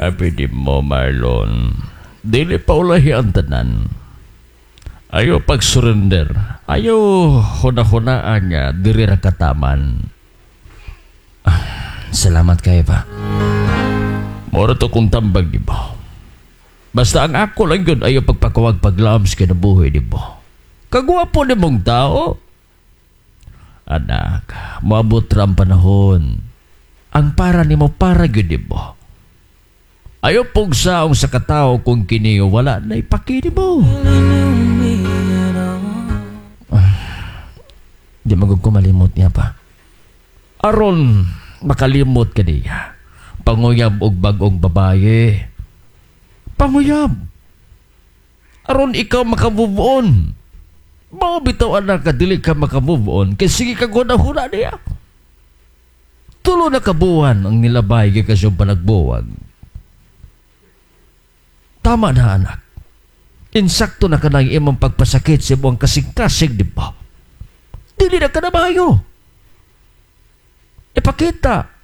Abi di mo, Marlon. Dili pa ulahi ang tanan. Ayaw pag-surrender. Ayaw huna-hunaan niya. Diri ra kataman. Salamat kayo pa. Mora to kung tambag, di ba? Basta ang ako lang yun ayaw pagpakawag paglams ka na buhay, di ba? Kagwapo ni mong tao. Anak, maabot ram panahon. Ang para ni mo para yun, di ba? Ayaw pong saong sa katao kung kiniyo wala na ipakini mo. Di magkumalimot niya pa. Aron, makalimot ka niya. Panguyab og bagong babae. Panguyab. Aron ikaw makamove on. Mao bitaw anak ka dili ka makamove on kay sige ka guna-huna niya. Tulo na kabuhan ang nilabay kay kasong panagbuwag. Tama na anak. Insakto na ka na imong pagpasakit sa buwang kasing-kasing, di ba? Dili na ka na mayo. Ipakita